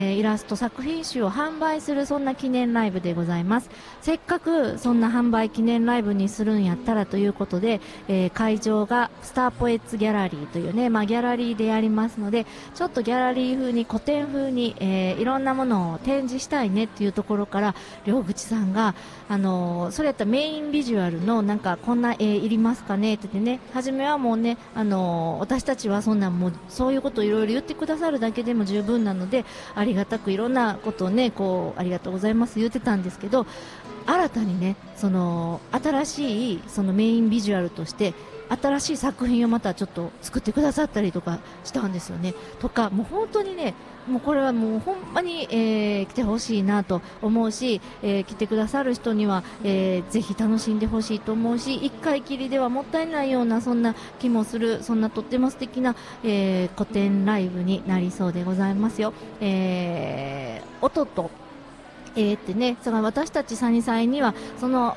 イラスト作品集を販売するそんな記念ライブでございます。せっかくそんな販売記念ライブにするんやったらということで、会場がスターポエッツギャラリーというね、ギャラリーでやりますので、ちょっとギャラリー風に古典風に、いろんなものを展示したいねっていうところから両口さんが、それやったらメインビジュアルのなんかこんな絵いりますかねって言ってね、初めはもうね、私たちはそんなんもうそういうことをいろいろ言ってくださるだけでも十分なので、ありがたくいろんなことをね、こうありがとうございます言ってたんですけど、新たにね、その新しいそのメインビジュアルとして新しい作品をまたちょっと作ってくださったりとかしたんですよね。とかもう本当にね、もうこれはもうほんまに、来てほしいなと思うし、来てくださる人には、ぜひ楽しんでほしいと思うし、一回きりではもったいないようなそんな気もする、そんなとっても素敵な、古典ライブになりそうでございますよ。音とってね、その私たちサニサイにはその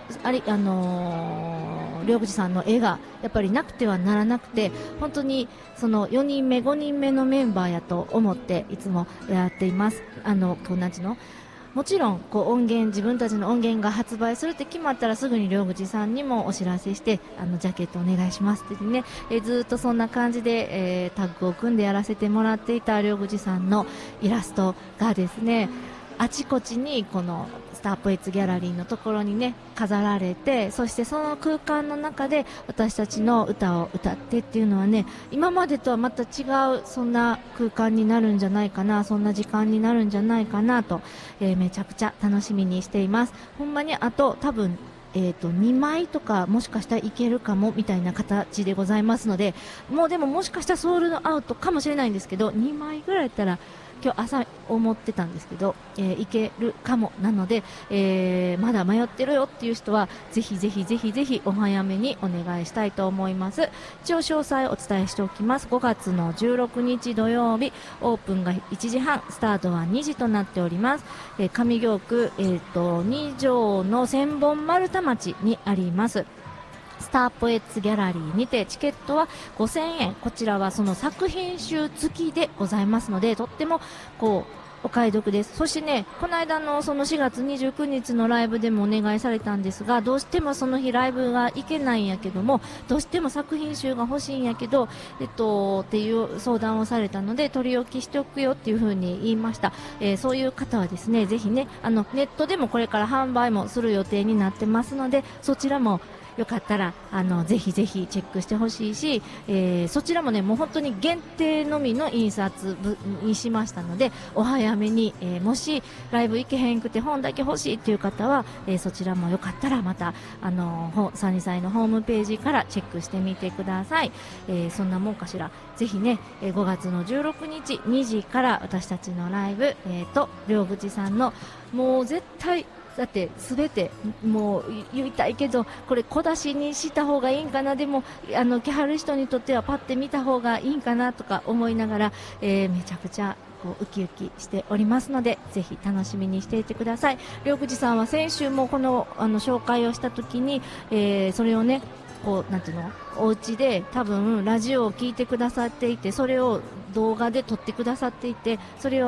両口さんの絵がやっぱりなくてはならなくて、本当にその4人目5人目のメンバーやと思っていつもやっています。こうなんちのもちろんこう音源、自分たちの音源が発売するって決まったらすぐに両口さんにもお知らせして、ジャケットお願いしますってね、ずっとそんな感じで、タッグを組んでやらせてもらっていた両口さんのイラストがですね、あちこちにこのスターポエッツギャラリーのところにね飾られて、そしてその空間の中で私たちの歌を歌ってっていうのはね、今までとはまた違うそんな空間になるんじゃないかな、そんな時間になるんじゃないかなと、めちゃくちゃ楽しみにしています。ほんまにあと多分2枚とかもしかしたらいけるかもみたいな形でございますので、もうでももしかしたらソールドアウトかもしれないんですけど、2枚ぐらいやったら今日朝思ってたんですけど、いけるかもなので、まだ迷ってるよっていう人はぜひぜひぜひぜひお早めにお願いしたいと思います。一応詳細お伝えしておきます。5月の16日土曜日、オープンが1時半、スタートは2時となっております。上京区、2条の千本丸太町にありますスターポエッツギャラリーにて、チケットは5000円、こちらはその作品集付きでございますので、とってもこうお買い得です。そしてね、この間のその4月29日のライブでもお願いされたんですが、どうしてもその日ライブが行けないんやけども、どうしても作品集が欲しいんやけど、っていう相談をされたので、取り置きしておくよっていう風に言いました。そういう方はですね、ぜひね、ネットでもこれから販売もする予定になってますので、そちらもよかったらぜひぜひチェックしてほしいし、そちらもね、もう本当に限定のみの印刷にしましたので、お早めに、もしライブ行けへんくて本だけ欲しいっていう方は、そちらもよかったらまたサニサイのホームページからチェックしてみてください。そんなもんかしら。ぜひね、5月の16日2時から私たちのライブ、両口さんのもう絶対だって全てもう言いたいけど、これ小出しにした方がいいんかな、でも来はる人にとってはパッて見た方がいいんかなとか思いながら、めちゃくちゃこうウキウキしておりますので、ぜひ楽しみにしていてください。両口さんは先週もこの紹介をした時に、それをね、こうなんていうの、お家で多分ラジオを聞いてくださっていて、それを動画で撮ってくださっていて、それを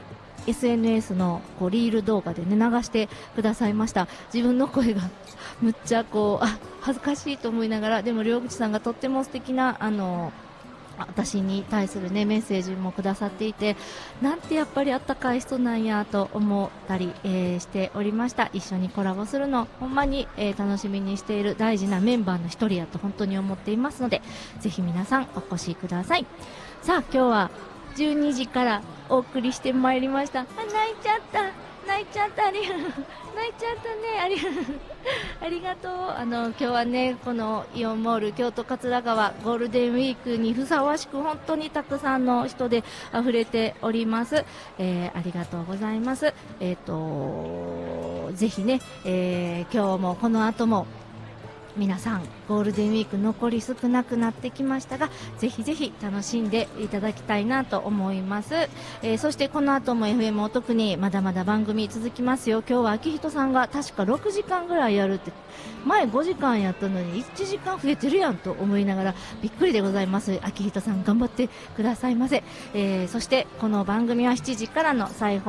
SNS のこうリール動画で、ね、流してくださいました。自分の声がむっちゃこう恥ずかしいと思いながら、でも両口さんがとっても素敵な私に対する、ね、メッセージもくださっていて、なんてやっぱりあったかい人なんやと思ったり、しておりました。一緒にコラボするのほんまに、楽しみにしている大事なメンバーの一人やと本当に思っていますので、ぜひ皆さんお越しください。さあ今日は12時からお送りしてまいりました。泣いちゃった泣いちゃった泣いちゃったねありがとう。今日はね、このイオンモール京都桂川ゴールデンウィークにふさわしく本当にたくさんの人で溢れております。ありがとうございます。ぜひね、今日もこの後も皆さんゴールデンウィーク残り少なくなってきましたが、ぜひぜひ楽しんでいただきたいなと思います。そしてこの後も FM お得にまだまだ番組続きますよ。今日は秋人さんが確か6時間ぐらいやるって、前5時間やったのに1時間増えてるやんと思いながらびっくりでございます。秋人さん頑張ってくださいませ。そしてこの番組は7時からの再放